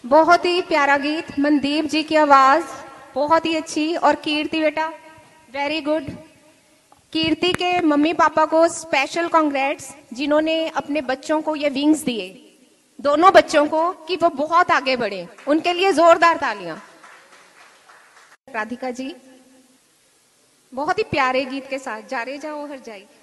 बहुत ही प्यारा गीत, मनदीप जी की आवाज बहुत ही अच्छी। और कीर्ति बेटा वेरी गुड। कीर्ति के मम्मी पापा को स्पेशल कांग्रेट्स, जिन्होंने अपने बच्चों को ये विंग्स दिए, दोनों बच्चों को, कि वो बहुत आगे बढ़े। उनके लिए जोरदार तालियां। राधिका जी बहुत ही प्यारे गीत के साथ जा रे जाओ हर जाई।